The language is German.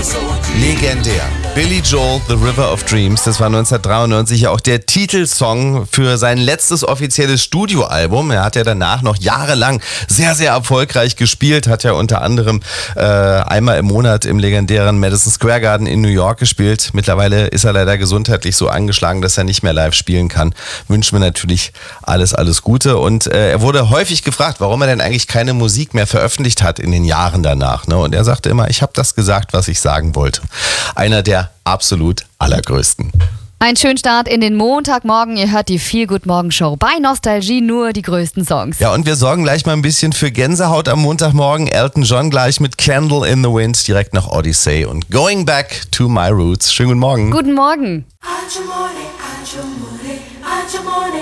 Legendär. Billy Joel, The River of Dreams, das war 1993 ja auch der Titelsong für sein letztes offizielles Studioalbum. Er hat ja danach noch jahrelang sehr, sehr erfolgreich gespielt, hat ja unter anderem einmal im Monat im legendären Madison Square Garden in New York gespielt. Mittlerweile ist er leider gesundheitlich so angeschlagen, dass er nicht mehr live spielen kann. Wünschen wir natürlich alles Gute. Und er wurde häufig gefragt, warum er denn eigentlich keine Musik mehr veröffentlicht hat in den Jahren danach. Ne? Und er sagte immer, ich habe das gesagt, was ich sagen wollte. Einer der absolut allergrößten. Ein schönen Start in den Montagmorgen. Ihr hört die Feel Good Morgen Show. Bei Nostalgie nur die größten Songs. Ja, und wir sorgen gleich mal ein bisschen für Gänsehaut am Montagmorgen. Elton John gleich mit Candle in the Wind direkt nach Odyssey und Going Back to My Roots. Schönen guten Morgen. Guten Morgen.